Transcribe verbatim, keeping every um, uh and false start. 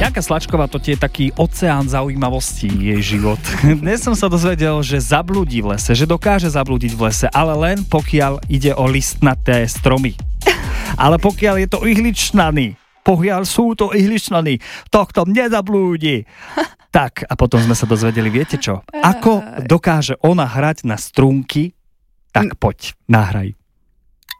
Janka Slačková, to je taký oceán zaujímavostí jej život. Dnes som sa dozvedel, že zablúdi v lese, že dokáže zablúdiť v lese, ale len pokiaľ ide o listnaté stromy. Ale pokiaľ je to ihličnaný, pokiaľ sú to ihličnaní, tak tam nezablúdi. Tak, a potom sme sa dozvedeli, viete čo? Ako dokáže ona hrať na strunky, tak poď, nahraj.